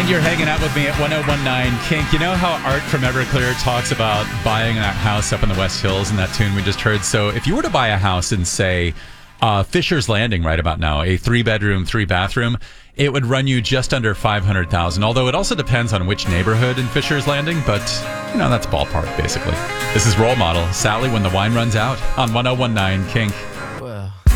And you're hanging out with me at 1019 Kink. You know how Art from Everclear talks about buying that house up in the West Hills in that tune we just heard? So if you were to buy a house in, say, Fisher's Landing right about now, a 3-bedroom, 3-bathroom, it would run you just under $500,000. Although it also depends on which neighborhood in Fisher's Landing, but, you know, that's ballpark, basically. This is Role Model, Sally When the Wine Runs Out on 1019 Kink.